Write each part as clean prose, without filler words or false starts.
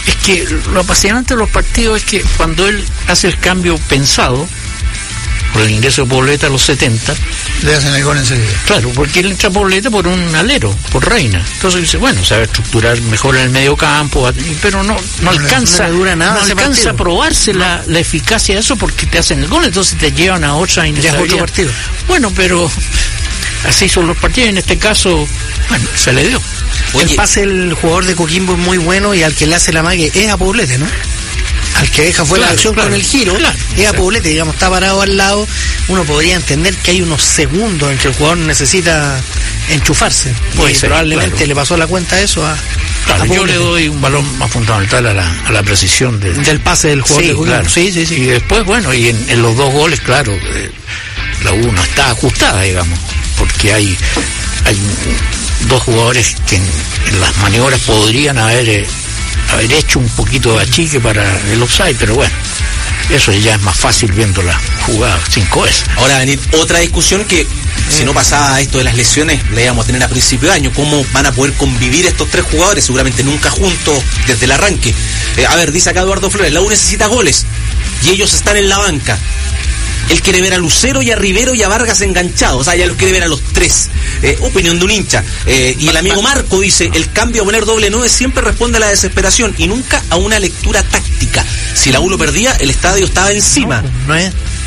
Es que lo apasionante de los partidos es que cuando él hace el cambio pensado, por el ingreso de Poblete a los 70, le hacen el gol enseguida. Claro, porque él entra Poblete por un alero, por Reina. Entonces dice, bueno, sabe estructurar mejor en el medio campo, pero no alcanza, no dura nada, no alcanza a probarse la eficacia de eso porque te hacen el gol, entonces te llevan a otra inestabilidad. Ya es otro partido. Bueno, pero así son los partidos, en este caso, bueno, se le dio. Oye, el pase del jugador de Coquimbo es muy bueno y al que le hace la mague es a Poblete, ¿no? Al que deja fuera la acción con el giro, es a Poblete, digamos, está parado al lado. Uno podría entender que hay unos segundos en que el jugador necesita enchufarse. Pues probablemente le pasó la cuenta eso a yo le doy un valor más fundamental a la precisión del pase del jugador de Coquimbo. Sí. Y después, bueno, y en los dos goles, claro, la U no está ajustada, digamos, porque hay dos jugadores que en las maniobras podrían haber hecho un poquito de achique para el offside, pero bueno, eso ya es más fácil viendo la jugada 5 veces. Ahora va a venir otra discusión que si no pasaba esto de las lesiones la íbamos a tener a principio de año. ¿Cómo van a poder convivir estos tres jugadores? Seguramente nunca juntos desde el arranque. A ver, dice acá Eduardo Flores, la U necesita goles y ellos están en la banca. Él quiere ver a Lucero y a Rivero y a Vargas enganchados, o sea, ya los quiere ver a los tres. Opinión de un hincha. Y el amigo Marco dice, el cambio a poner doble 9 siempre responde a la desesperación y nunca a una lectura táctica. Si la U lo perdía, el estadio estaba encima. No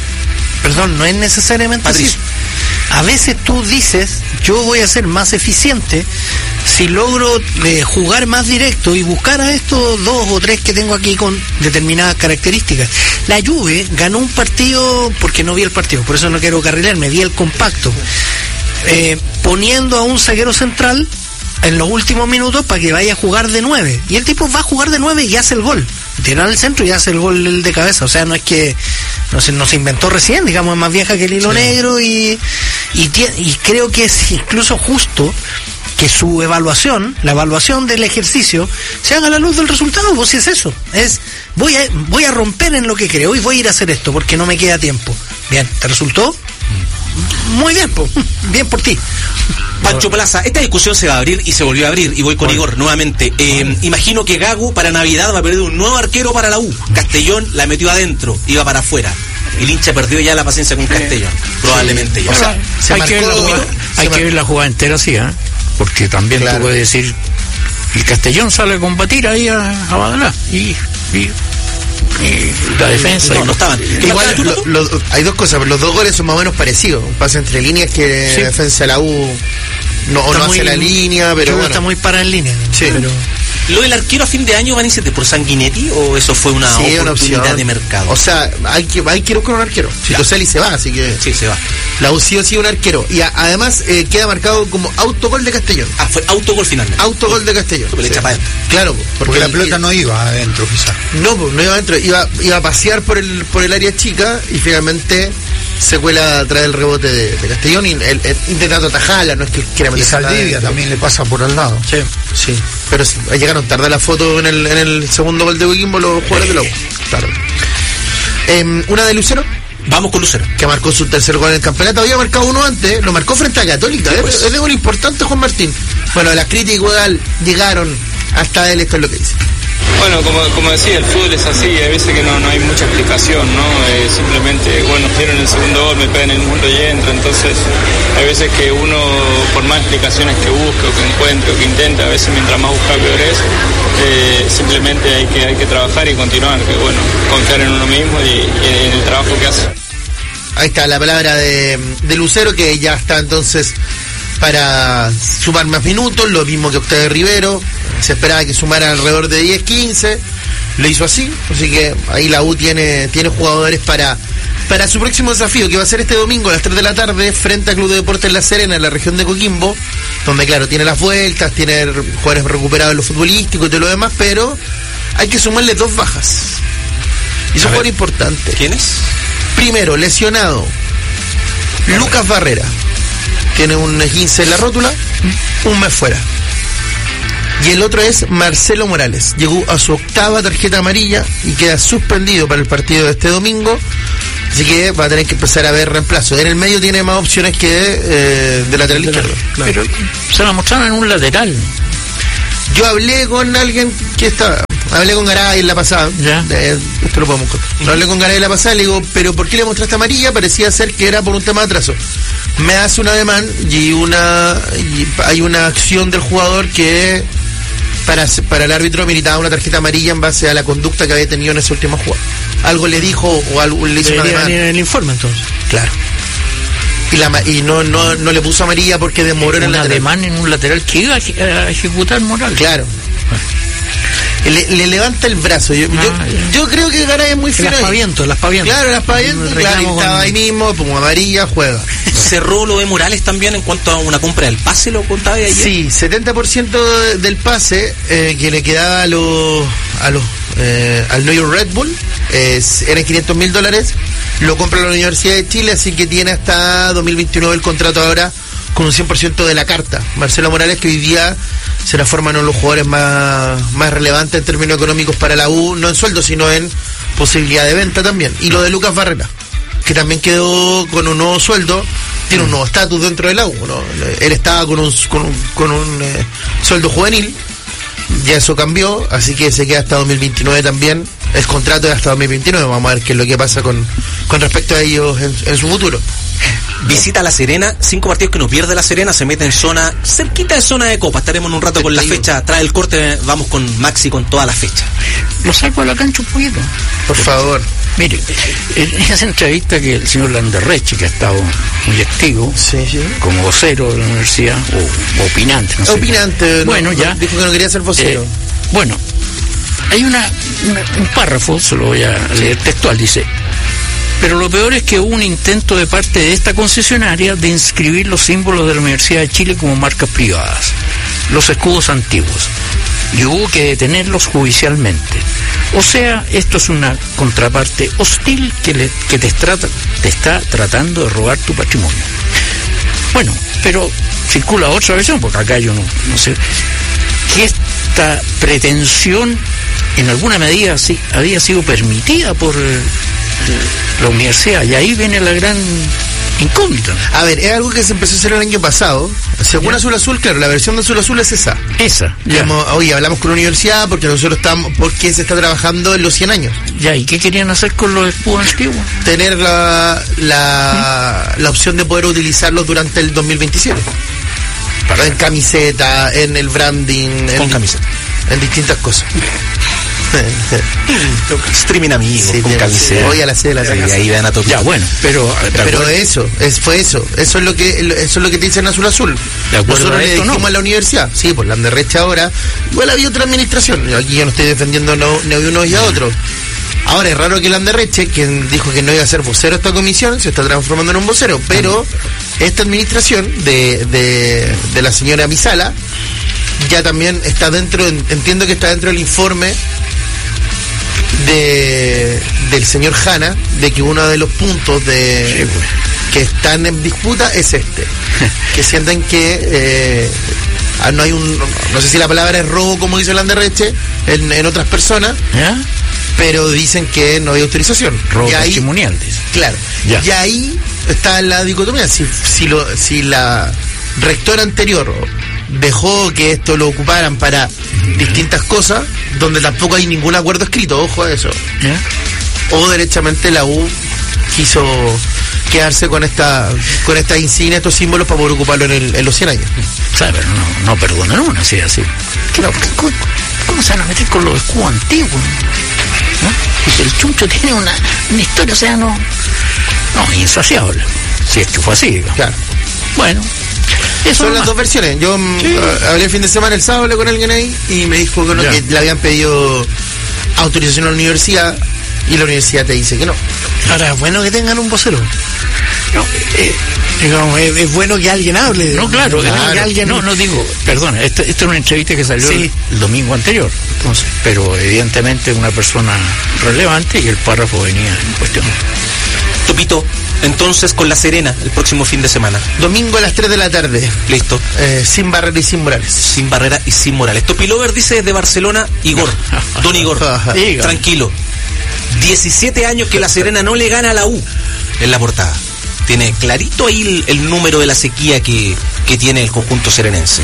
es necesariamente así. A veces tú dices, yo voy a ser más eficiente si logro jugar más directo y buscar a estos 2 o 3 que tengo aquí con determinadas características. La Juve ganó un partido, porque no vi el partido, por eso no quiero carrilarme, vi el compacto, poniendo a un zaguero central en los últimos minutos para que vaya a jugar de 9. Y el tipo va a jugar de 9 y hace el gol. Tiene al centro y hace el gol de cabeza. O sea, no es que no se inventó recién, digamos, es más vieja que el hilo negro y creo que es incluso justo que su evaluación, la evaluación del ejercicio, se haga a la luz del resultado. Pues si es eso, es voy a romper en lo que creo y voy a ir a hacer esto porque no me queda tiempo. Bien, ¿te resultó? Muy bien, pues, bien por ti. Pancho Plaza, esta discusión se va a abrir y se volvió a abrir y voy con Igor nuevamente. Imagino que Gago para Navidad va a perder un nuevo arquero para la U. Castellón la metió adentro, iba para afuera. El hincha perdió ya la paciencia con Castellón, probablemente ya. O sea, hay que ver la jugada entera, sí, porque también tú puedes decir, el Castellón sale a combatir ahí a Badalá y la defensa no estaban. Igual hay dos cosas, los dos goles son más o menos parecidos. Un pase entre líneas que la defensa de la U no hace la línea, pero bueno. Está muy para en línea. Sí. Pero ¿Lo del arquero a fin de año van a irse por Sanguinetti o eso fue una oportunidad de mercado? O sea, hay que buscar un arquero. Si Toseli se va, así que sí, se va. La U sí o sí un arquero. Y además queda marcado como autogol de Castellón. Fue autogol finalmente. Autogol de Castellón. Le echa para adentro. Claro, porque la pelota no iba adentro, quizás. No iba adentro. Iba a pasear por el área chica y finalmente se cuela atrás del rebote de Castellón y intentando atajarla, no es que quiera meter. Y Saldivia también le pasa por al lado. Sí. Pero llegaron tarde a la foto en el segundo gol de Coquimbo los jugadores de la U. Claro. Una de Lucero. Vamos con Lucero. Que marcó su tercer gol en el campeonato. Había marcado uno antes, lo marcó frente a Católica. Sí, pues. Es de gol importante, Juan Martín. Bueno, las críticas igual llegaron hasta él, esto es lo que dice. Bueno, como decía, el fútbol es así, hay veces que no hay mucha explicación, ¿no? Simplemente, bueno, dieron el segundo gol, me pegan el mundo y entra, entonces hay veces que uno, por más explicaciones que busque o que encuentre o que intente, a veces mientras más busca peor es, simplemente hay que trabajar y continuar, que bueno, confiar en uno mismo y en el trabajo que hace. Ahí está la palabra de Lucero, que ya está entonces para sumar más minutos, lo mismo que Octavio Rivero. Se esperaba que sumara alrededor de 10-15, lo hizo así que ahí la U tiene jugadores para su próximo desafío, que va a ser este domingo a las 3 de la tarde frente al Club de Deportes La Serena, en la región de Coquimbo, donde claro, tiene las vueltas, tiene jugadores recuperados en lo futbolístico y todo lo demás, pero hay que sumarle 2 bajas y son jugadores importantes. ¿Quiénes? Primero, lesionado Lucas Barrera, tiene un esguince en la rótula, un mes fuera. Y el otro es Marcelo Morales, llegó a su 8ª tarjeta amarilla y queda suspendido para el partido de este domingo, así que va a tener que empezar a ver reemplazo. En el medio tiene más opciones que de lateral izquierdo. Claro. Pero se la mostraron en un lateral. Yo hablé con alguien que está Hablé con Garay en la pasada. Ya. Esto lo podemos contar. Hablé con Garay en la pasada y le digo, ¿pero por qué le mostraste amarilla? Parecía ser que era por un tema de atraso. Me hace un ademán y hay una acción del jugador que para el árbitro meritaba una tarjeta amarilla en base a la conducta que había tenido en ese último juego. Algo le dijo o algo le hizo un Debería ademán. venir en el informe entonces. Claro. Y no le puso amarilla porque demoró en el un lateral. ademán en un lateral que iba a ejecutar Morales. Claro. Le levanta el brazo. Yo creo que Garay es muy fino. El aspaviento. Claro, el aspaviento. Claro, estaba ahí mismo, como amarilla, juega. ¿Cerró lo de Morales también en cuanto a una compra del pase, lo contaba ayer? Sí, 70% del pase que le quedaba al New York Red Bull eran $500,000. Lo compra la Universidad de Chile, así que tiene hasta 2029 el contrato ahora con un 100% de la carta. Marcelo Morales, que hoy día se transforma en uno de los jugadores más relevantes en términos económicos para la U, no en sueldo, sino en posibilidad de venta también. Y lo de Lucas Barrera, que también quedó con un nuevo sueldo, tiene un nuevo estatus dentro de la U, ¿no? Él estaba con un sueldo juvenil, ya eso cambió, así que se queda hasta 2029 también. El contrato es hasta 2029, vamos a ver qué es lo que pasa con respecto a ellos en su futuro. Visita La Serena, 5 partidos que no pierde La Serena, se mete en zona, cerquita de zona de Copa. Estaremos en un rato con la fecha, trae el corte, vamos con Maxi con toda la fecha. Lo saco a la cancha un poquito. Por favor. Mire, en esa entrevista que el señor Landerreche, que ha estado muy activo, Sí. como vocero de la universidad, o opinante, no sé. Opinante, Bueno, ya. Dijo que no quería ser vocero. Bueno, hay un párrafo, se lo voy a leer textual, dice: pero lo peor es que hubo un intento de parte de esta concesionaria de inscribir los símbolos de la Universidad de Chile como marcas privadas, los escudos antiguos, y hubo que detenerlos judicialmente. O sea, esto es una contraparte hostil que te está tratando de robar tu patrimonio. Bueno, pero circula otra versión, porque acá yo no sé, que esta pretensión en alguna medida sí había sido permitida por la universidad, y ahí viene la gran incógnita. A ver, es algo que se empezó a hacer el año pasado. Según Azul Azul, claro, la versión de Azul Azul es esa. Oye, hablamos con la universidad porque porque se está trabajando en los 100 años. Ya, ¿y qué querían hacer con los escudos antiguos? Tener la opción de poder utilizarlos durante el 2027. En camiseta, en el branding. Con camiseta. En distintas cosas. Streaming amigos, sí, con camiseta. Voy a la sede de la casa. Ahí van a tocar. Ya, bueno, pero fue eso es lo que te dicen Azul Azul. Nosotros le dijimos a la universidad, sí, por la Landerreche ahora, igual había otra administración. Aquí yo no estoy defendiendo ni a unos y a otros. Ahora es raro que Landerreche, quien dijo que no iba a ser vocero de esta comisión, se está transformando en un vocero, pero esta administración de la señora Misala ya también está entiendo que está dentro del informe del señor Hanna, de que uno de los puntos que están en disputa es que sienten que no hay no sé si la palabra es robo, como dice Landerreche, en otras personas, ¿ya? Pero dicen que no hay autorización. Robo patrimonial, dice. Claro. Ya. Y ahí está la dicotomía. Si la rectora anterior dejó que esto lo ocuparan para distintas cosas, donde tampoco hay ningún acuerdo escrito, ojo a eso. ¿Ya? O derechamente la U quiso quedarse con esta insignia, estos símbolos, para poder ocuparlo en los 100 años. Claro, pero no perdonan una, así. Claro, ¿cómo se van a meter con los escudos antiguos? ¿No? Y el Chuncho tiene una historia, o sea, no, insaciable. Si es que fue así, digamos. Claro. Bueno, eso son las dos versiones. Yo hablé el fin de semana, el sábado, hablé con alguien ahí y me dijo que le habían pedido autorización a la universidad y la universidad te dice que no. Ahora, es bueno que tengan un vocero. No, digamos, es bueno que alguien hable. No, claro. Perdona, esta es una entrevista que salió el domingo anterior, entonces, pero evidentemente una persona relevante, y el párrafo venía en cuestión. Topito, entonces con La Serena el próximo fin de semana. Domingo a las 3 de la tarde. Listo. Sin Barrera y sin Morales. Sin Barrera y sin Morales. Topilover dice desde Barcelona, Igor. Don Igor, tranquilo. 17 años que La Serena no le gana a la U en la portada. Tiene clarito ahí el número de la sequía que tiene el conjunto serenense.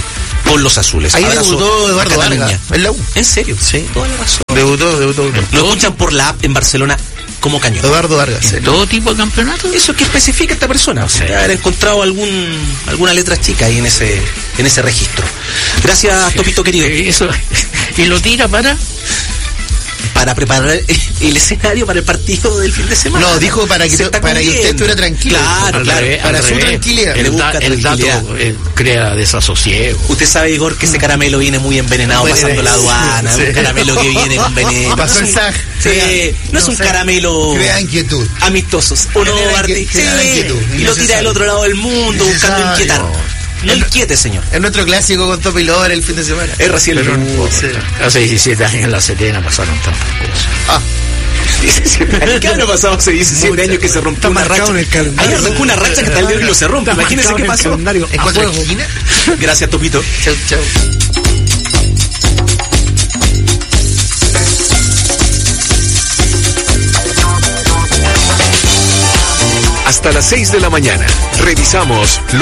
con los azules. Ahí Abrazo debutó a Eduardo Cataluña. Vargas. ¿En la U? ¿En serio? Sí. Toda la razón. Debutó. Lo escuchan por la app en Barcelona como Cañón. Eduardo Vargas. Sí. Todo tipo de campeonato. Eso que especifica esta persona. O sea, Sí. haber encontrado alguna letra chica ahí en ese registro. Gracias, Topito querido. Eso. Y lo tira Para preparar el escenario para el partido del fin de semana. No, dijo para que Se está usted cubriendo. estuviera tranquilo. Claro, al claro. revés, para al su revés. tranquilidad. Le El, busca el dato tranquilidad. crea desasosiego. Usted sabe, Igor, que ese caramelo viene muy envenenado pasando la aduana. Sí. Un caramelo que viene con veneno. Pasó el SAG. Sí, no es un caramelo Crea inquietud. amistoso. ¿O no, Genera Barty? genera inquietud, Y lo tira del otro lado del mundo buscando Innecesario. inquietar. No inquiete, señor. Es nuestro clásico con Topi Lover el fin de semana. Es recién el Hace 17 años en La Serena pasaron tantas cosas. Ah, ¿Qué año pasado hace 17 años que se rompió una racha? marcado en el calendario. Ahí arrancó una racha que hasta el día de hoy no se rompe. Imagínense qué pasó. ¿en contra de esquina? Gracias, Topito. Chau. Hasta las 6 de la mañana. Revisamos lo